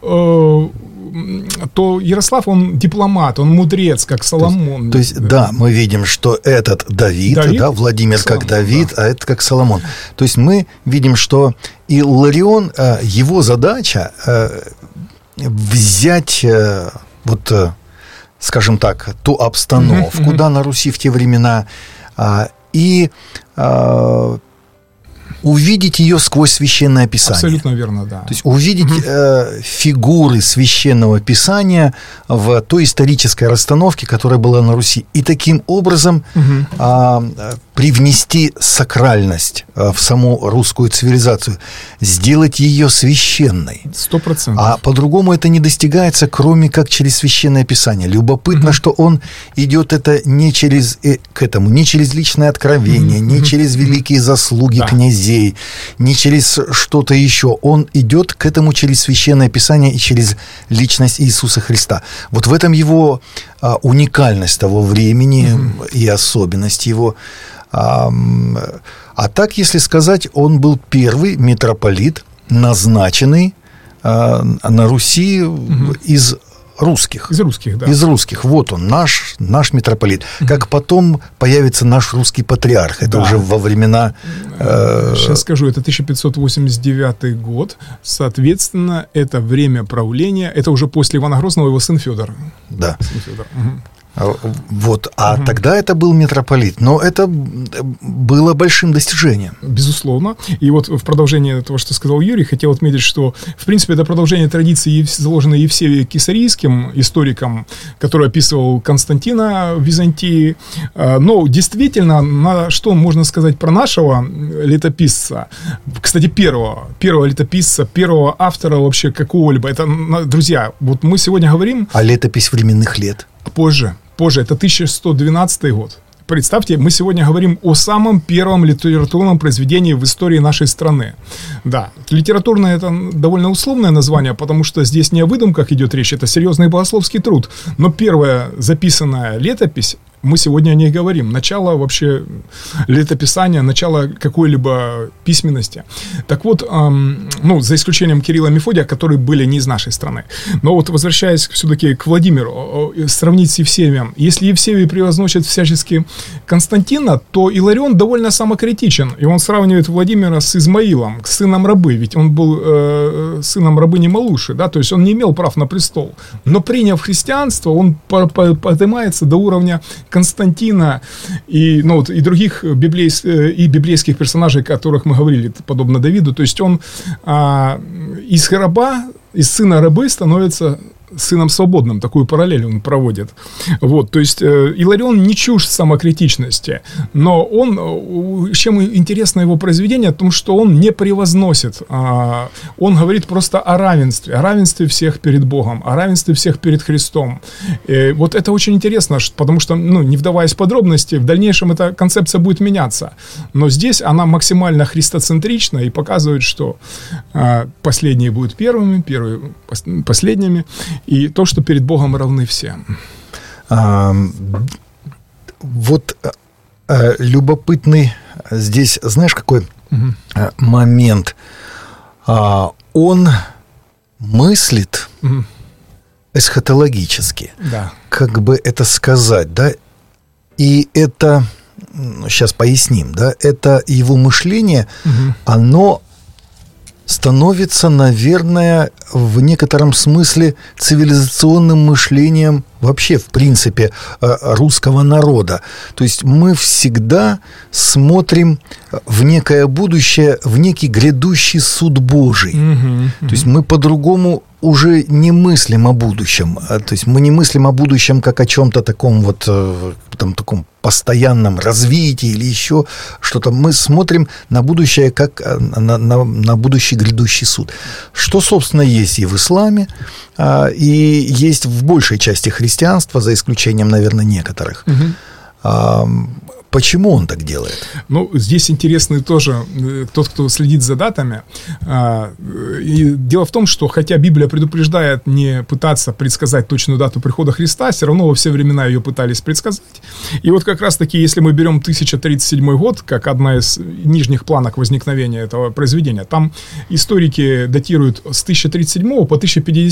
то Ярослав, он дипломат, он мудрец, как Соломон. То есть, да, мы видим, что этот Давид, да, Владимир Соломон, как Давид, да. А это как Соломон. То есть мы видим, что Илларион, его задача взять скажем так, ту обстановку, да, на Руси в те времена, и увидеть ее сквозь Священное Писание. Абсолютно верно, да. То есть увидеть фигуры Священного Писания в той исторической расстановке, которая была на Руси, и таким образом привнести сакральность в саму русскую цивилизацию, сделать ее священной. 100%. А по-другому это не достигается, кроме как через Священное Писание. Любопытно, что он идет это не через личное откровение, не через великие заслуги князей, не через что-то еще. Он идет к этому через Священное Писание и через личность Иисуса Христа. Вот в этом его уникальность того времени и особенность его. А так, если сказать, он был первый митрополит, назначенный на Руси из русских. Из русских, да. Из русских. Вот он, наш митрополит. Как потом появится наш русский патриарх. Это уже во времена... Сейчас скажу, это 1589 год. Соответственно, это время правления. Это уже после Ивана Грозного его сын Федор. Да. Сын Федор. Вот, тогда это был митрополит, но это было большим достижением. Безусловно. И вот в продолжение того, что сказал Юрий, хотел отметить, что, в принципе, это продолжение традиции, заложенной Евсевием Кесарийским, историком, который описывал Константина в Византии. Но действительно, что можно сказать про нашего летописца? Кстати, первого летописца, первого автора вообще какого-либо. Это, друзья, вот мы сегодня говорим... А летопись временных лет? Позже, это 1112 год. Представьте, мы сегодня говорим о самом первом литературном произведении в истории нашей страны. Да, литературное это довольно условное название, потому что здесь не о выдумках идет речь, это серьезный богословский труд. Но первая записанная летопись, мы сегодня о ней говорим. Начало вообще летописания, начало какой-либо письменности. Так вот, за исключением Кирилла и Мефодия, которые были не из нашей страны. Но вот возвращаясь все-таки к Владимиру, сравнить с Евсевием. Если Евсевий превозносит всячески Константина, то Иларион довольно самокритичен. И он сравнивает Владимира с Измаилом, с сыном рабы. Ведь он был сыном рабыни Малуши, да, то есть он не имел прав на престол. Но приняв христианство, он поднимается до уровня Константина и других библейских персонажей, о которых мы говорили, подобно Давиду. То есть он из сына рабы становится сыном свободным. Такую параллель он проводит. Вот, то есть Иларион не чужд самокритичности, но он, чем интересно его произведение, о том, что он не превозносит. Он говорит просто о равенстве всех перед Богом, о равенстве всех перед Христом. И вот это очень интересно, потому что, не вдаваясь в подробности, в дальнейшем эта концепция будет меняться. Но здесь она максимально христоцентрична и показывает, что последние будут первыми, первые последними. И то, что перед Богом равны все. Любопытный здесь, знаешь, какой момент? Он мыслит эсхатологически. Да. Как бы это сказать, да? И это, сейчас поясним, да? Это его мышление, оно становится, наверное, в некотором смысле цивилизационным мышлением вообще, в принципе, русского народа. То есть мы всегда смотрим в некое будущее, в некий грядущий суд Божий. То есть мы по-другому уже не мыслим о будущем. То есть мы не мыслим о будущем как о чем-то таком таком постоянном развитии или еще что-то. Мы смотрим на будущее как на будущий грядущий суд. Что, собственно, есть и в исламе, и есть в большей части христианства, за исключением, наверное, некоторых. Почему он так делает? Здесь интересный тоже тот, кто следит за датами. И дело в том, что хотя Библия предупреждает не пытаться предсказать точную дату прихода Христа, все равно во все времена ее пытались предсказать. И вот как раз-таки, если мы берем 1037 год, как одна из нижних планок возникновения этого произведения, там историки датируют с 1037 по 1050